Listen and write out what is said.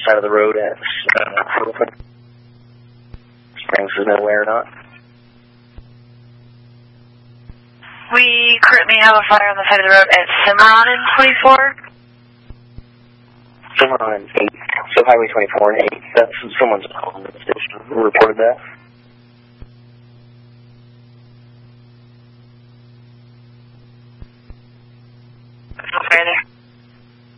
side of the road at Springs is nowhere or not. We currently have a fire on the side of the road at Cimarron in 24. Cimarron 8. So Highway 24 and 8. That's someone's on the station who reported that. Okay there.